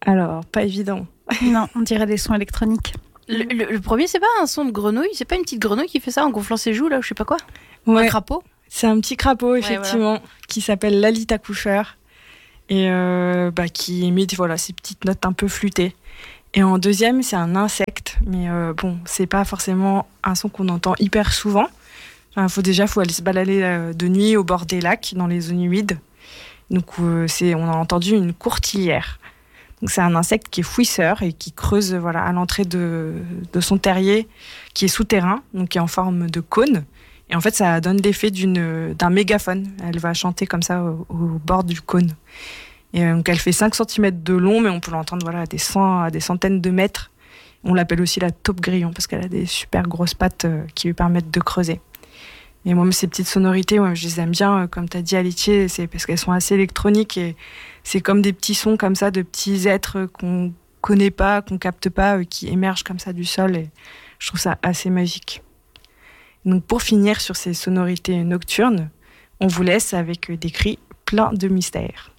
Alors, pas évident. Non, on dirait des sons électroniques. Le premier, c'est pas un son de grenouille? C'est pas une petite grenouille qui fait ça en gonflant ses joues, là, ou je sais pas quoi? Ou un Ouais, crapaud? c'est un petit crapaud, effectivement, qui s'appelle l'Alita coucheur et qui émet ces petites notes un peu flûtées. Et en deuxième, c'est un insecte, mais c'est pas forcément un son qu'on entend hyper souvent. Faut aller se balader de nuit au bord des lacs, dans les zones humides. Donc, on a entendu une courtilière. Donc, c'est un insecte qui est fouisseur et qui creuse à l'entrée de son terrier, qui est souterrain, donc qui est en forme de cône. Et en fait, ça donne l'effet d'un mégaphone. Elle va chanter comme ça au bord du cône. Et donc, elle fait 5 cm de long, mais on peut l'entendre à des centaines de mètres. On l'appelle aussi la taupe grillon parce qu'elle a des super grosses pattes qui lui permettent de creuser. Et moi, ces petites sonorités, je les aime bien, comme tu as dit, Alitié, c'est parce qu'elles sont assez électroniques et c'est comme des petits sons comme ça, de petits êtres qu'on connaît pas, qu'on capte pas, qui émergent comme ça du sol. Et je trouve ça assez magique. Donc, pour finir sur ces sonorités nocturnes, on vous laisse avec des cris pleins de mystères.